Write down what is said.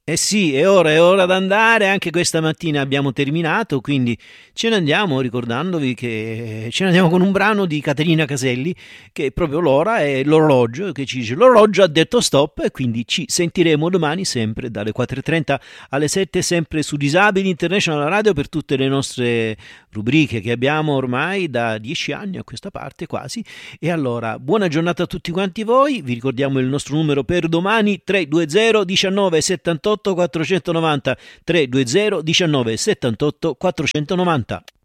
Eh sì, è ora d'andare, anche questa mattina abbiamo terminato, quindi ce ne andiamo ricordandovi che ce ne andiamo con un brano di Caterina Caselli, che è proprio l'ora e l'orologio che ci dice l'orologio ha detto stop e quindi ci sentiremo domani sempre dalle 4.30 alle 7 sempre su Disabili International Radio per tutte le nostre rubriche che abbiamo ormai da 10 anni a questa parte quasi. E allora, buona giornata a tutti quanti voi, vi ricordiamo il nostro numero per domani 320 19 78 490 320 19 78 490.